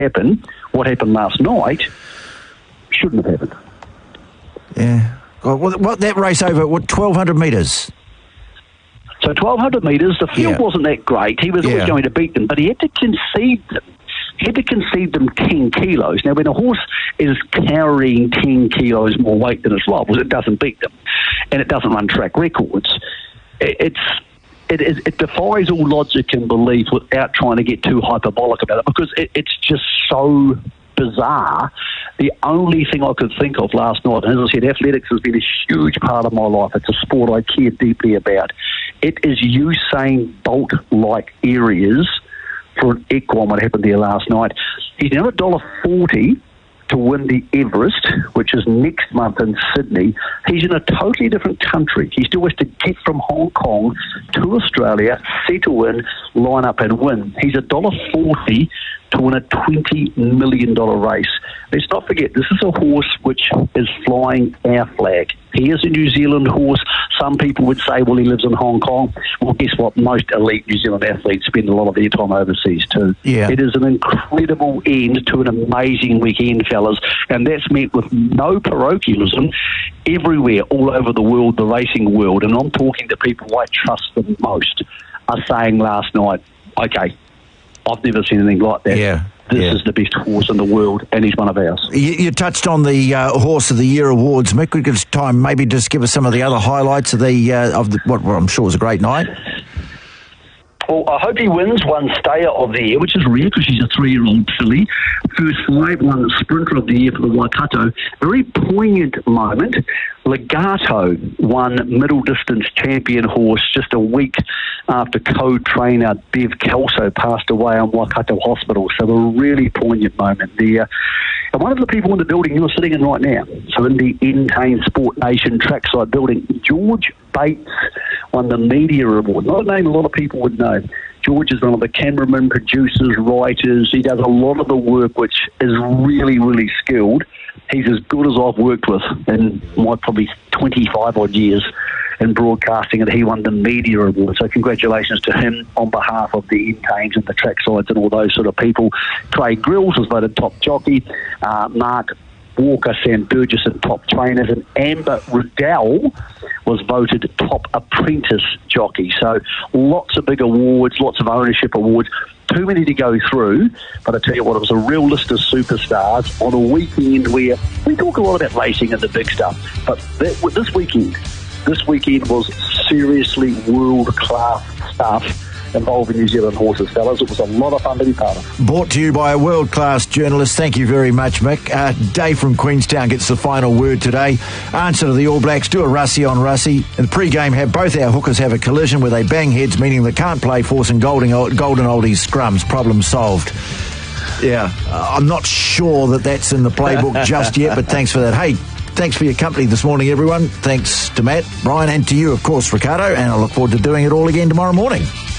happen, what happened last night shouldn't have happened. Yeah. Well, what that race over, 1,200 metres? So 1,200 metres, the field wasn't that great. He was always going to beat them, but he had to concede them. He had to concede them 10 kilos. Now, when a horse is carrying 10 kilos more weight than its rivals, it doesn't beat them, and it doesn't run track records. It defies all logic and belief without trying to get too hyperbolic about it, because it's just so bizarre. The only thing I could think of last night, and as I said, athletics has been a huge part of my life. It's a sport I care deeply about. It is Usain Bolt-like areas for an equine, what happened there last night. He's now $1.40 to win the Everest, which is next month in Sydney. He's in a totally different country. He still has to get from Hong Kong to Australia, settle in, line up and win. He's $1.40 to win a $20 million race. Let's not forget, this is a horse which is flying our flag. He is a New Zealand horse. Some people would say, well, he lives in Hong Kong. Well, guess what? Most elite New Zealand athletes spend a lot of their time overseas too. Yeah. It is an incredible end to an amazing weekend, fellas, and that's met with no parochialism everywhere, all over the world, the racing world, and I'm talking to people I trust the most, are saying last night, okay, I've never seen anything like that. Yeah. This is the best horse in the world, and he's one of ours. You touched on the Horse of the Year awards, Mick. We could time maybe just give us some of the other highlights of what I'm sure was a great night. Well, I hope he wins one Stayer of the Year, which is rare because she's a 3-year-old filly. First Five won Sprinter of the Year for the Waikato. Very poignant moment. Legato won Middle Distance Champion horse just a week after co-trainer Bev Kelso passed away on Waikato Hospital. So a really poignant moment there. And one of the people in the building you're sitting in right now, so in the Entain Sport Nation trackside building, George Bates won the Media Award. Not a name a lot of people would know. George is one of the cameramen, producers, writers. He does a lot of the work which is really, really skilled. He's as good as I've worked with in my probably 25 odd years in broadcasting, and he won the Media Award. So congratulations to him on behalf of the Entains and the tracksides and all those sort of people. Craig Grills was voted top jockey. Mark Walker, Sam Burgess and top trainers, and Amber Riddell was voted top apprentice jockey. So lots of big awards, lots of ownership awards. Too many to go through, but I tell you what, it was a real list of superstars on a weekend where we talk a lot about racing and the big stuff, but this weekend was seriously world-class stuff involving New Zealand horses, fellas. It was a lot of fun to be part of. Brought to you by a world-class journalist. Thank you very much, Mick. Dave from Queenstown gets the final word today. Answer to the All Blacks, do a Russie on Russie. In the pre-game, have both our hookers have a collision where they bang heads, meaning they can't play forcing golden oldies scrums. Problem solved. Yeah, I'm not sure that's in the playbook just yet, but thanks for that. Hey, thanks for your company this morning, everyone. Thanks to Matt, Brian, and to you, of course, Ricardo, and I look forward to doing it all again tomorrow morning.